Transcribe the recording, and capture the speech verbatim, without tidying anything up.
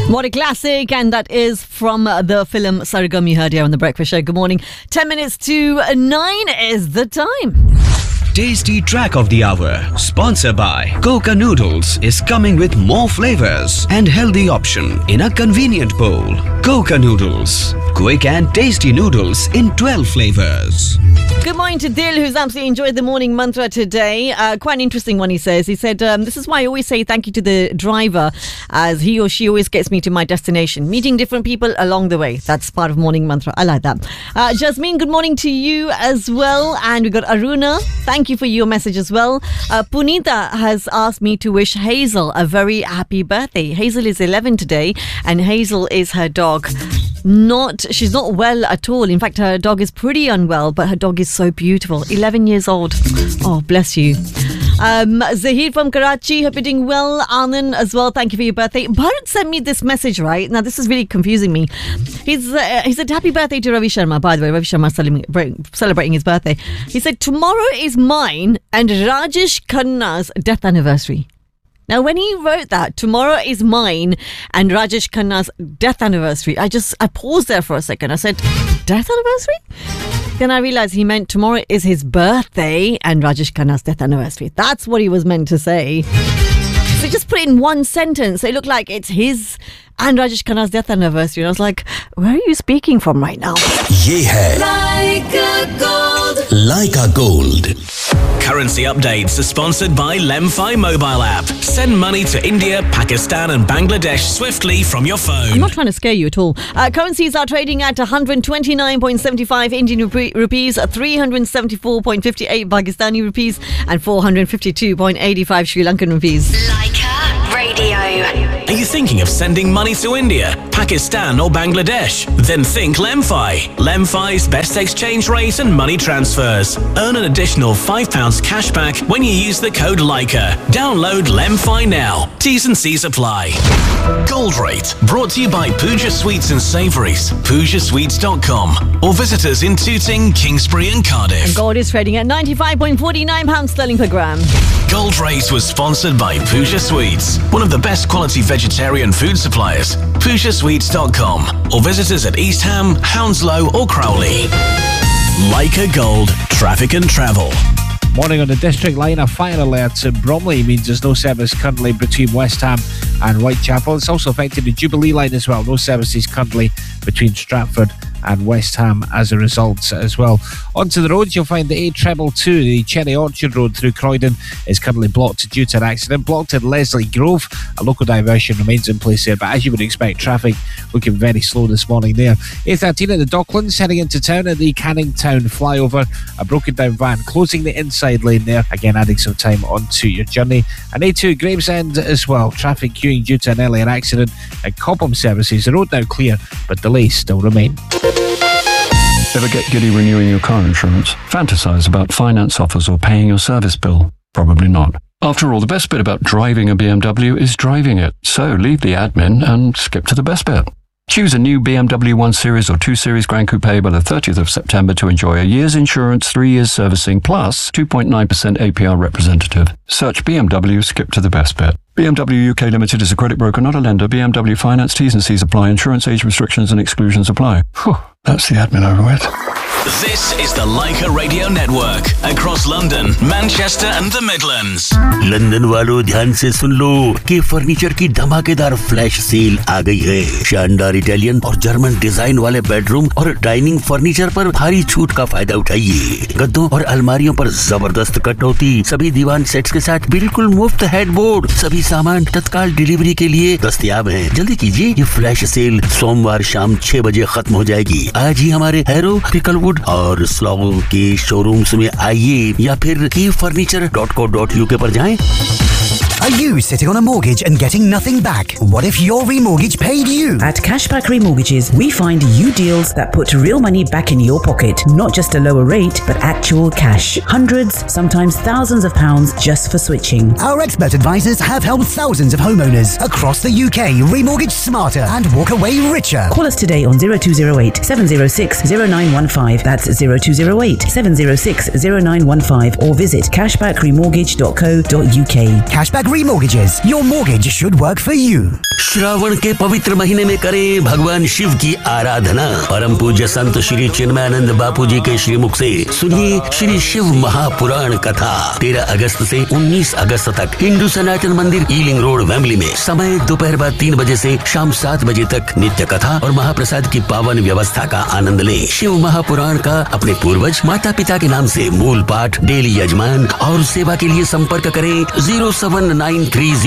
What a classic, and that is from the film Sargam you heard here on The Breakfast Show. Good morning. ten minutes to nine is the time. Tasty Track of the Hour, sponsored by Coca Noodles, is coming with more flavors and healthy option in a convenient bowl. Coca Noodles, quick and tasty noodles in twelve flavors. Good morning to Dil, who's absolutely enjoyed the morning mantra today. Uh, quite an interesting one, he says. He said, um, this is why I always say thank you to the driver, as he or she always gets me to my destination. Meeting different people along the way. That's part of morning mantra. I like that. Uh, Jasmine, good morning to you as well. And we got Aruna. Thank you for your message as well. Uh, Punita has asked me to wish Hazel a very happy birthday. Hazel is eleven today, and Hazel is her dog. Not, she's not well at all. In fact, her dog is pretty unwell, but her dog is so beautiful. eleven years old. Oh, bless you. Um, Zahir from Karachi, hope you're doing well. Anand as well, thank you for your birthday. Bharat sent me this message, right? Now, this is really confusing me. He's, uh, he said, happy birthday to Ravi Sharma. By the way, Ravi Sharma is celebrating his birthday. He said, tomorrow is mine and Rajesh Khanna's death anniversary. Now, when he wrote that, tomorrow is mine and Rajesh Khanna's death anniversary, I just, I paused there for a second. I said, death anniversary? Then I realised he meant tomorrow is his birthday and Rajesh Khanna's death anniversary. That's what he was meant to say. So just put it in one sentence. So it looked like it's his and Rajesh Khanna's death anniversary. And I was like, where are you speaking from right now? Ye hai Leica Gold. Leica Gold. Currency updates are sponsored by Lemfi mobile app. Send money to India, Pakistan and Bangladesh swiftly from your phone. I'm not trying to scare you at all. Uh, currencies are trading at one hundred twenty-nine point seven five Indian rupee, rupees, three hundred seventy-four point five eight Pakistani rupees and four hundred fifty-two point eight five Sri Lankan rupees. Leica Radio. Are you thinking of sending money to India, Pakistan or Bangladesh? Then think Lemfi. Lemfi's best exchange rate and money transfers. Earn an additional five pounds cashback when you use the code Leica. Download Lemfi now. T's and C's apply. Gold Rate, brought to you by Pooja Sweets and Savouries, pooja sweets dot com, or visit us in Tooting, Kingsbury and Cardiff. And gold is trading at ninety-five point four nine pounds sterling per gram. Gold Rate was sponsored by Pooja Sweets, one of the best quality vegetarian food suppliers. pooja sweets dot com, or visit us at East Ham, Hounslow or Crowley. Leica Gold, traffic and travel. Morning on the District Line, a fire alert in Bromley means there's no service currently between West Ham and Whitechapel. It's also affected the Jubilee Line as well. No services currently between Stratford and West Ham as a result as well. Onto the roads, you'll find the A two two, the Cherry Orchard Road through Croydon is currently blocked due to an accident. Blocked at Leslie Grove. A local diversion remains in place there, but as you would expect, traffic looking very slow this morning there. A thirteen at the Docklands, heading into town at the Canning Town flyover. A broken down van closing the inside lane there, again adding some time onto your journey. And A two Gravesend as well, traffic queuing due to an earlier accident. And Cobham services, the road now clear, but delays still remain. Ever get giddy renewing your car insurance? Fantasize about finance offers or paying your service bill? Probably not. After all, the best bit about driving a B M W is driving it. So leave the admin and skip to the best bit. Choose a new B M W one Series or two Series Grand Coupe by the thirtieth of September to enjoy a year's insurance, three years servicing, plus two point nine percent A P R representative. Search B M W, skip to the best bit. B M W U K Limited is a credit broker, not a lender. B M W Finance, T's and C's apply. Insurance age restrictions and exclusions apply. Whew, that's the admin over with. This is the Leica Radio Network. Across London, Manchester and the Midlands. London वालों ध्यान से सुन लो कि furniture की धमाकेदार flash sale आ गई है। शानदार Italian और जर्मन डिजाइन वाले बेडरूम और डाइनिंग फर्नीचर पर भारी छूट का फायदा उठाइए। गद्दों और अलमारियों पर जबरदस्त कटौती, सभी दीवान सेट्स के साथ बिल्कुल मुफ्त हेडबोर्ड। सभी सामान तत्काल डिलीवरी के लिए दस्तयाब हैं। जल्दी कीजिए, ये फ्लैश सेल सोमवार शाम छह बजे खत्म हो जाएगी। आज ही हमारे हैरो, पिकलवुड और स्लॉगो के शोरूम्स में आइए या फिर की furniture dot co dot UK पर जाएं। Are you sitting on a mortgage and getting nothing back? What if your remortgage paid you? At Cashback Remortgages, we find you deals that put real money back in your pocket. Not just a lower rate, but actual cash. Hundreds, sometimes thousands of pounds just for switching. Our expert advisors have helped thousands of homeowners across the U K remortgage smarter and walk away richer. Call us today on zero two zero eight, seven zero six, zero nine one five. That's zero two zero eight, seven zero six, zero nine one five. Or visit cashback remortgage dot co dot uk. Cashback remortgages. Your mortgage should work for you. Shravan के पवित्र महीने में करें भगवान शिव की आराधना। परम पूज्य संत श्री चिन्मयानंद बापू जी के श्रीमुख से सुनिए श्री शिव महापुराण कथा। तेरह अगस्त से उन्नीस अगस्त तक हिंदू सनातन मंदिर ईलिंग रोड वेम्बली में। समय दोपहर बाद तीन बजे से शाम सात बजे तक। नित्य कथा और महाप्रसाद की पावन व्यवस्था का आनंद लें। शिव महापुराण का अपने पूर्वज माता पिता के नाम से मूल पाठ, डेली यजमान और सेवा के लिए संपर्क करें जीरो सेवन नाइन थ्री